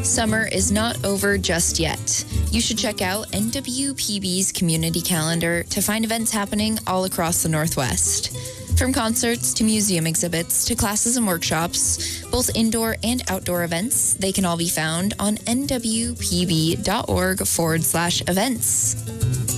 Summer is not over just yet. You should check out NWPB's community calendar to find events happening all across the Northwest. From concerts to museum exhibits to classes and workshops, both indoor and outdoor events, they can all be found on nwpb.org/events.